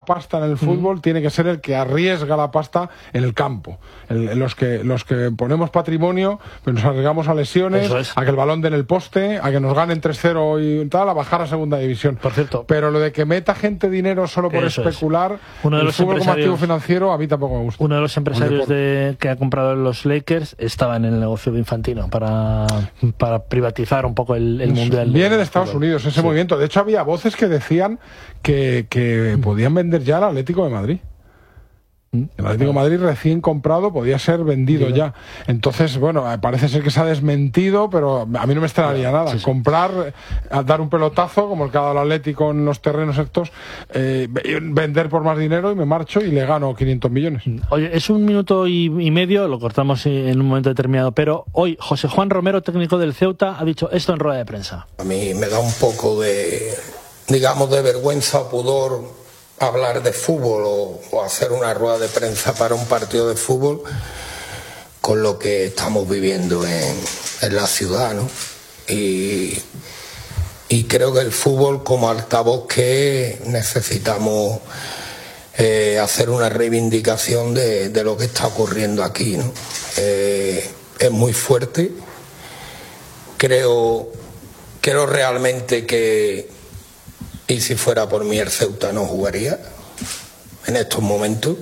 pasta en el fútbol tiene que ser el que arriesga la pasta en el campo. Los que ponemos patrimonio, pues nos arriesgamos a lesiones, a que el balón dé en el poste, a que nos ganen 3-0 y tal, a bajar a segunda división. Por cierto, pero lo de que meta gente dinero solo por especular, el fútbol como activo financiero, a mí tampoco me gusta. Uno de los empresarios que ha comprado los Lakers estaba en el negocio de Infantino para privatizar un poco el mundial. Viene de Estados Unidos ese movimiento. De hecho, había voces que decían que podían vender ya al Atlético de Madrid. El Atlético de Madrid recién comprado podía ser vendido ya. Entonces, bueno, parece ser que se ha desmentido, pero a mí no me extrañaría nada. Comprar, dar un pelotazo, como el que ha dado el Atlético en los terrenos estos, vender por más dinero y me marcho y le gano 500 millones. Oye, es 1 minuto y medio, lo cortamos en un momento determinado, pero hoy José Juan Romero, técnico del Ceuta, ha dicho esto en rueda de prensa. A mí me da un poco de, digamos, de vergüenza o pudor hablar de fútbol o hacer una rueda de prensa para un partido de fútbol con lo que estamos viviendo en la ciudad, ¿no? Y creo que el fútbol, como altavoz que necesitamos hacer una reivindicación de lo que está ocurriendo aquí, ¿no? Es muy fuerte. Creo realmente que, y si fuera por mí, el Ceuta no jugaría en estos momentos,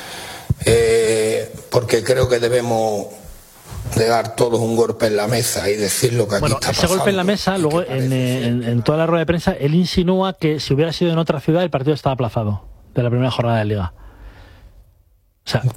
porque creo que debemos de dar todos un golpe en la mesa y decir lo que aquí está pasando. Ese golpe en la mesa, luego en toda la rueda de prensa, él insinúa que si hubiera sido en otra ciudad el partido estaba aplazado de la primera jornada de Liga. O sea,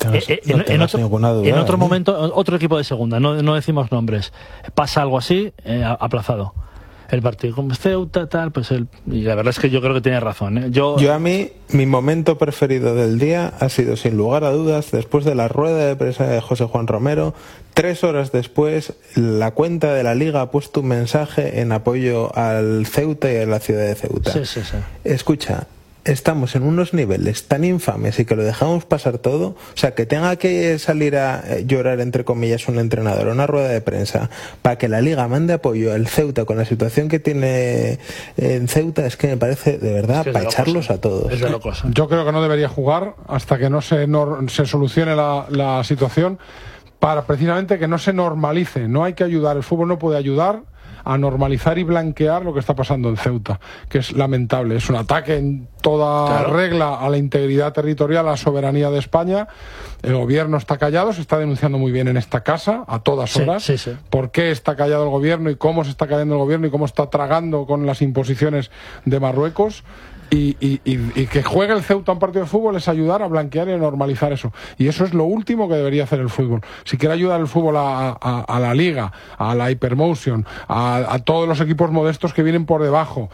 en otro momento, otro equipo de segunda, no decimos nombres, pasa algo así, aplazado el partido con Ceuta, tal, pues y la verdad es que yo creo que tiene razón, ¿eh? Yo a mí, mi momento preferido del día ha sido, sin lugar a dudas, después de la rueda de prensa de José Juan Romero. 3 horas después, la cuenta de la Liga ha puesto un mensaje en apoyo al Ceuta y a la ciudad de Ceuta. Sí. Escucha, estamos en unos niveles tan infames y que lo dejamos pasar todo, o sea, que tenga que salir a llorar, entre comillas, un entrenador, una rueda de prensa para que la Liga mande apoyo al Ceuta con la situación que tiene en Ceuta, es que me parece de verdad para echarlos a todos. Es de locos. Yo creo que no debería jugar hasta que no se solucione la situación, para precisamente que no se normalice. No hay que ayudar, el fútbol no puede ayudar a normalizar y blanquear lo que está pasando en Ceuta, que es lamentable. Es un ataque en toda regla a la integridad territorial, a la soberanía de España. El gobierno está callado, se está denunciando muy bien en esta casa, a todas horas. ¿Por qué está callado el gobierno y cómo se está callando el gobierno y cómo está tragando con las imposiciones de Marruecos? Y que juegue el Ceuta un partido de fútbol es ayudar a blanquear y a normalizar eso. Y eso es lo último que debería hacer el fútbol. Si quiere ayudar el fútbol a la Liga, a la Hypermotion, a todos los equipos modestos que vienen por debajo,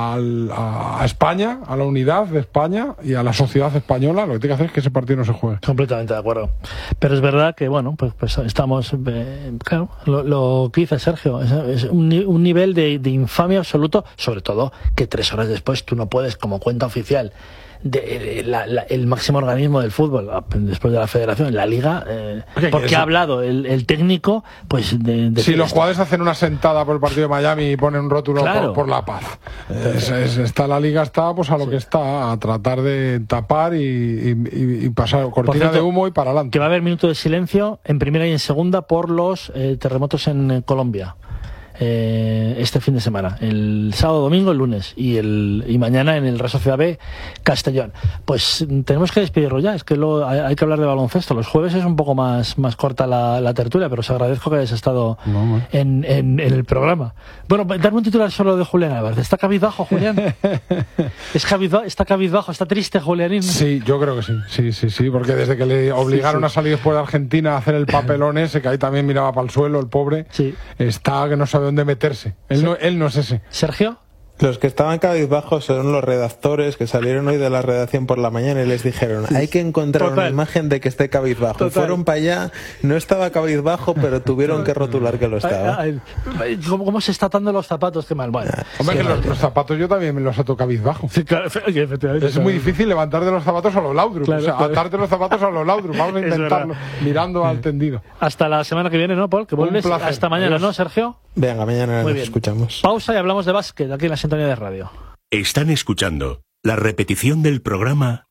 a España, a la unidad de España y a la sociedad española, lo que tiene que hacer es que ese partido no se juegue. Completamente de acuerdo. Pero es verdad que, bueno, pues estamos... claro, lo que dice Sergio, es un nivel de infamia absoluto, sobre todo que 3 horas después tú no puedes, como cuenta oficial el máximo organismo del fútbol, después de la federación, la Liga, porque ha hablado el técnico, pues si los jugadores hacen una sentada por el partido de Miami y ponen un rótulo por la paz, está la Liga, está pues a lo que está, a tratar de tapar y pasar cortina de humo y para adelante. Que va a haber minuto de silencio en primera y en segunda por los terremotos en Colombia. Este fin de semana, el sábado, domingo, el lunes y mañana en el Real Sociedad B Castellón. Pues tenemos que despedirlo ya, es que hay que hablar de baloncesto. Los jueves es un poco más corta la tertulia, pero os agradezco que hayáis estado en el programa. Bueno, darme un titular solo de Julián Álvarez. ¿Está cabizbajo, Julián? ¿Está cabizbajo? ¿Está triste, Julianín? Sí, yo creo que sí, porque desde que le obligaron a salir después de Argentina a hacer el papelón ese, que ahí también miraba para el suelo, el pobre, está que no sabe dónde meterse. Él no es ese. ¿Sergio? Los que estaban cabizbajos son los redactores que salieron hoy de la redacción por la mañana y les dijeron, hay que encontrar una imagen de que esté cabizbajo. Fueron para allá, no estaba cabizbajo, pero tuvieron que rotular que lo estaba. ¿Cómo se está atando los zapatos? Qué mal. Bueno, hombre, que los zapatos yo también me los ato cabizbajo. Sí, claro, es muy difícil levantar de los zapatos a los Laudrup. Atarte los zapatos a los Laudrup. Vamos a intentarlo, mirando al tendido. Hasta la semana que viene, ¿no, Paul? Que vuelves hasta mañana, ¿no, Sergio? Venga, mañana nos escuchamos. Pausa y hablamos de básquet aquí en la sintonía de radio. Están escuchando la repetición del programa